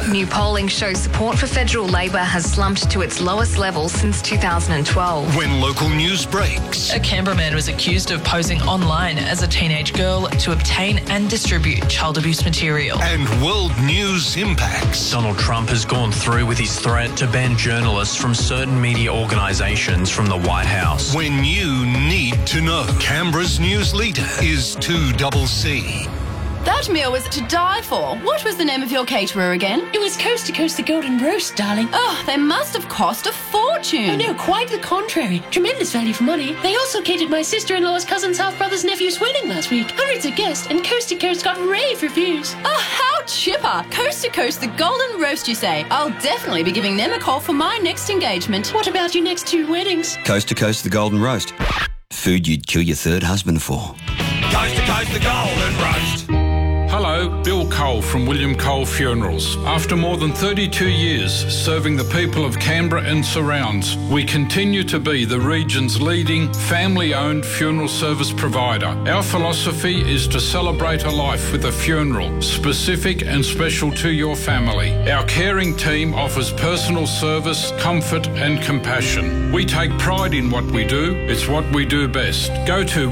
New polling shows support for federal Labor has slumped to its lowest level since 2012. When local news breaks. A Canberra man was accused of posing online as a teenage girl to obtain and distribute child abuse material. And world news impacts. Donald Trump has gone through with his threat to ban journalists from certain media organisations from the White House. When you need to know. Canberra's news leader is 2CC. That meal was to die for. What was the name of your caterer again? It was Coast to Coast the Golden Roast, darling. Oh, they must have cost a fortune. Oh, no, quite the contrary. Tremendous value for money. They also catered my sister-in-law's cousin's half-brother's nephew's wedding last week. Hundreds of guests, and Coast to Coast got rave reviews. Oh, how chipper. Coast to Coast the Golden Roast, you say? I'll definitely be giving them a call for my next engagement. What about your next 2 weddings? Coast to Coast the Golden Roast. Food you'd kill your third husband for. Coast to Coast the Golden Roast. Hello, Bill Cole from William Cole Funerals. After more than 32 years serving the people of Canberra and surrounds, we continue to be the region's leading family-owned funeral service provider. Our philosophy is to celebrate a life with a funeral, specific and special to your family. Our caring team offers personal service, comfort and compassion. We take pride in what we do. It's what we do best. Go to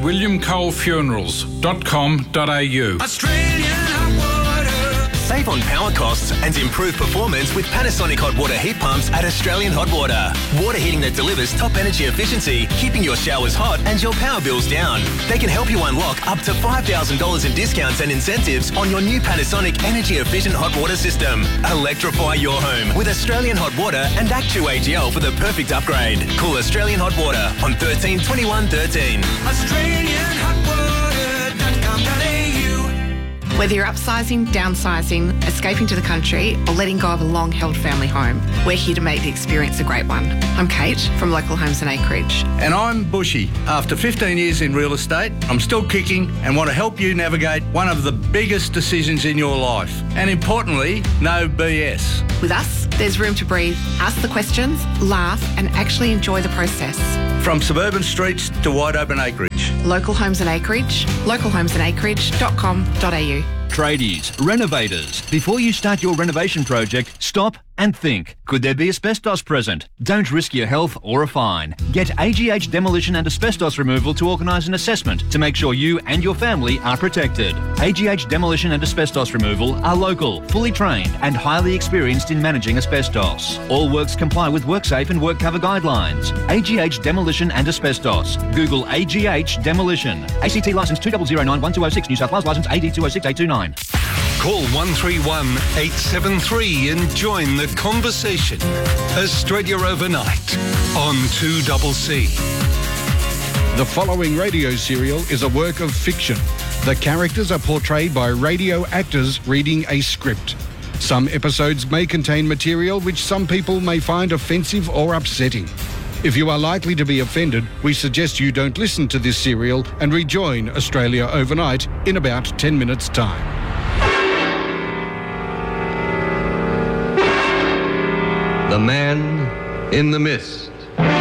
williamcolefunerals.com.au. Save on power costs and improve performance with Panasonic hot water heat pumps at Australian Hot Water. Water heating that delivers top energy efficiency, keeping your showers hot and your power bills down. They can help you unlock up to $5,000 in discounts and incentives on your new Panasonic energy efficient hot water system. Electrify your home with Australian Hot Water and Actu-AGL for the perfect upgrade. Call Australian Hot Water on 13 21 13. AustralianHotWater.com.au. Whether you're upsizing, downsizing, escaping to the country, or letting go of a long-held family home, we're here to make the experience a great one. I'm Kate from Local Homes and Acreage. And I'm Bushy. After 15 years in real estate, I'm still kicking and want to help you navigate one of the biggest decisions in your life. And importantly, no BS. With us, there's room to breathe, ask the questions, laugh, and actually enjoy the process. From suburban streets to wide open acreage. Local Homes and Acreage, localhomesandaCreage.com.au. Tradies, renovators. Before you start your renovation project, stop and think. Could there be asbestos present? Don't risk your health or a fine. Get AGH Demolition and Asbestos Removal to organise an assessment to make sure you and your family are protected. AGH Demolition and Asbestos Removal are local, fully trained and highly experienced in managing asbestos. All works comply with WorkSafe and WorkCover guidelines. AGH Demolition and Asbestos. Google AGH Demolition. ACT licence 2009-1206, New South Wales licence AD 206829. Call 131 873 and join the conversation. Australia Overnight on 2CC. The following radio serial is a work of fiction. The characters are portrayed by radio actors reading a script. Some episodes may contain material which some people may find offensive or upsetting. If you are likely to be offended, we suggest you don't listen to this serial and rejoin Australia Overnight in about 10 minutes' time. The Man in the Mist.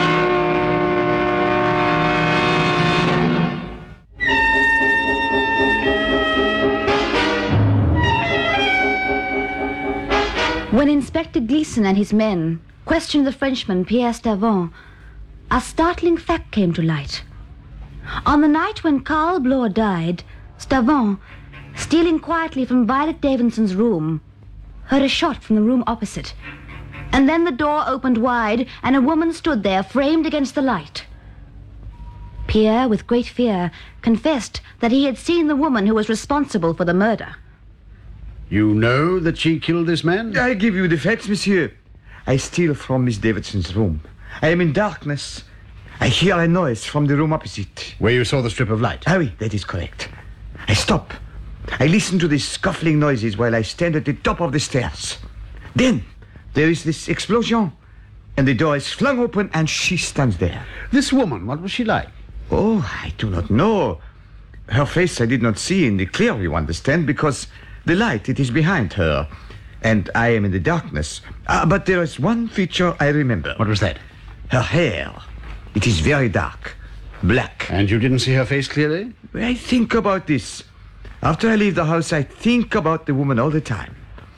When Inspector Gleeson and his men questioned the Frenchman Pierre Stavon, a startling fact came to light. On the night when Carl Bloor died, Stavon, stealing quietly from Violet Davidson's room, heard a shot from the room opposite. And then the door opened wide, and a woman stood there, framed against the light. Pierre, with great fear, confessed that he had seen the woman who was responsible for the murder. You know that she killed this man? I give you the facts, monsieur. I steal from Miss Davidson's room. I am in darkness. I hear a noise from the room opposite. Where you saw the strip of light? Ah oui, that is correct. I stop. I listen to these scuffling noises while I stand at the top of the stairs. Then there is this explosion, and the door is flung open, and she stands there. This woman, what was she like? Oh, I do not know. Her face I did not see in the clear, you understand, because the light, it is behind her, and I am in the darkness. But there is one feature I remember. What was that? Her hair. It is very dark, black. And you didn't see her face clearly? I think about this. After I leave the house, I think about the woman all the time.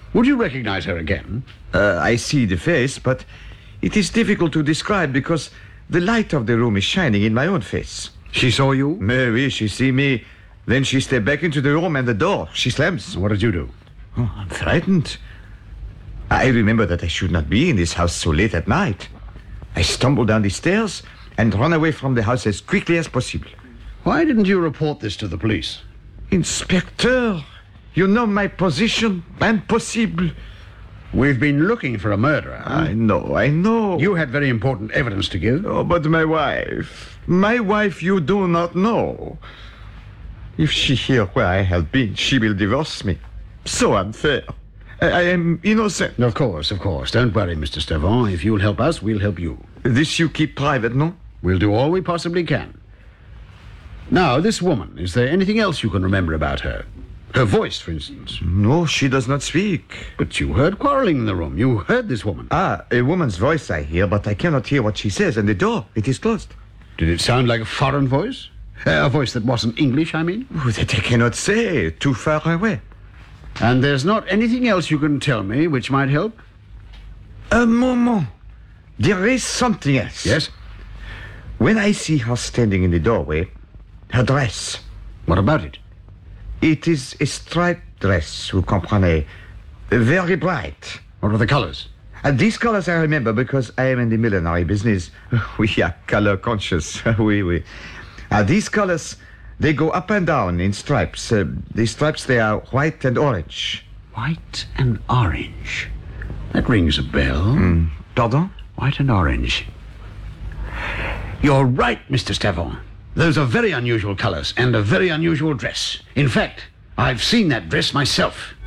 Would you recognize her again? I see the face, but it is difficult to describe because the light of the room is shining in my own face. She saw you? Oui, she see me. Then she stepped back into the room and the door. She slams. What did you do? Oh, I'm frightened. I remember that I should not be in this house so late at night. I stumbled down the stairs and ran away from the house as quickly as possible. Why didn't you report this to the police? Inspector, you know my position. Impossible. We've been looking for a murderer. I know. You had very important evidence to give. Oh, but my wife you do not know. If she hear where I have been, she will divorce me. So unfair. I am innocent. Of course. Don't worry, Mr. Stavon. If you'll help us, we'll help you. This you keep private, no? We'll do all we possibly can. Now, this woman, is there anything else you can remember about her? Her voice, for instance. No, she does not speak. But you heard quarreling in the room. You heard this woman. A woman's voice I hear, but I cannot hear what she says, and the door, it is closed. Did it sound like a foreign voice? A voice that wasn't English, I mean? Oh, that I cannot say. Too far away. And there's not anything else you can tell me which might help? A moment. There is something else. Yes? When I see her standing in the doorway, her dress. What about it? It is a striped dress, vous comprenez. Very bright. What are the colors? These colors I remember because I am in the millinery business. We are color conscious. Oui. These colors, they go up and down in stripes. These stripes, they are white and orange. White and orange. That rings a bell. Pardon? White and orange. You're right, Mr. Stavon. Those are very unusual colors and a very unusual dress. In fact, I've seen that dress myself.